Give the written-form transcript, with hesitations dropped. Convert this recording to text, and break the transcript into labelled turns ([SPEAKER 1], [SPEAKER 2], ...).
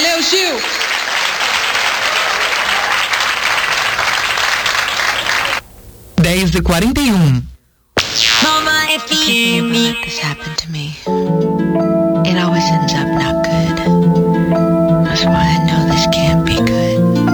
[SPEAKER 1] Valeu, Gil!
[SPEAKER 2] Dez e 41.
[SPEAKER 3] Mama, if you
[SPEAKER 4] This happened to me.